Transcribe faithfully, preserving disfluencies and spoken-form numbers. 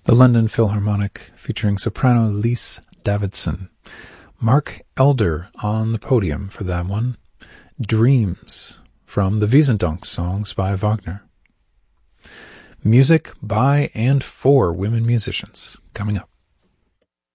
The London Philharmonic featuring soprano Lise Davidson. Mark Elder on the podium for that one. Dreams from the Wiesendank songs by Wagner. Music by and for women musicians coming up.